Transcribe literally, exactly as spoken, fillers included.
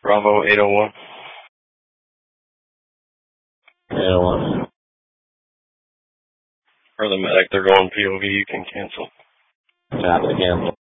Bravo eight oh one. eight oh one. For the medic, they're going P O V, you can cancel. Tap to cancel.